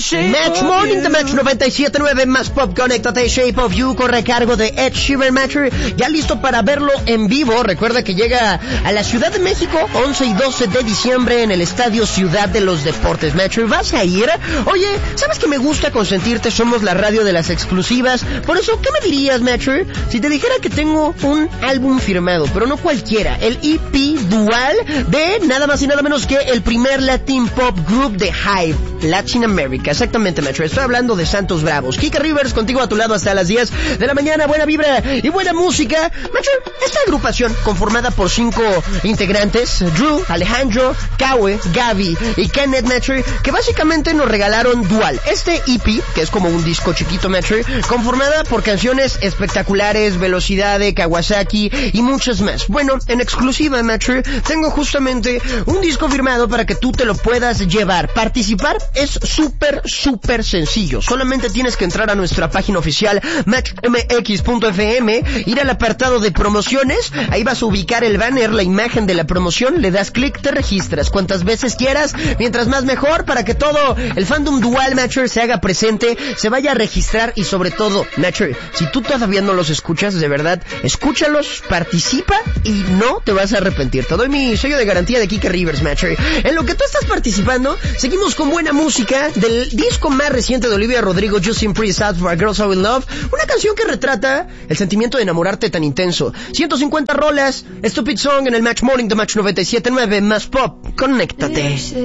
Match Morning de Match 97.9 más Pop, conéctate. Shape of You corre a cargo de Ed Sheeran. Match ya listo para verlo en vivo. Recuerda que llega a la Ciudad de México 11 y 12 de diciembre en el Estadio Ciudad de los Deportes. Match, ¿vas a ir? Oye, ¿sabes que me gusta consentirte? Somos la radio de las exclusivas. Por eso, ¿qué me dirías, Match, si te dijera que tengo un álbum firmado, pero no cualquiera, el EP dual de nada más y nada menos que el primer Latin Pop Group de Hype, Latin America? Exactamente, Metro. Estoy hablando de Santos Bravos. Kike Rivers contigo a tu lado hasta las 10 de la mañana. Buena vibra y buena música. Metro, esta agrupación conformada por 5 integrantes, Drew, Alejandro, Kawe, Gaby y Kenneth, Metro, que básicamente nos regalaron Dual. Este EP, que es como un disco chiquito, Metro, conformada por canciones espectaculares, Velocidad de Kawasaki y muchas más. Bueno, en exclusiva, Metro, tengo justamente un disco firmado para que tú te lo puedas llevar. Participar es súper sencillo. Solamente tienes que entrar a nuestra página oficial matchmx.fm, ir al apartado de promociones, ahí vas a ubicar el banner, la imagen de la promoción, le das clic, te registras cuantas veces quieras, mientras más mejor, para que todo el fandom dual, Matcher, se haga presente, se vaya a registrar y sobre todo, Matcher, si tú todavía no los escuchas, de verdad, escúchalos, participa y no te vas a arrepentir. Te doy mi sello de garantía de Kike Rivers, Matcher. En lo que tú estás participando, seguimos con buena música del disco más reciente de Olivia Rodrigo, Justin Priest, Out for a Girl So In Love, una canción que retrata el sentimiento de enamorarte tan intenso. 150 rolas, Stupid Song en el Match Morning de Match 97.9 más Pop, conéctate.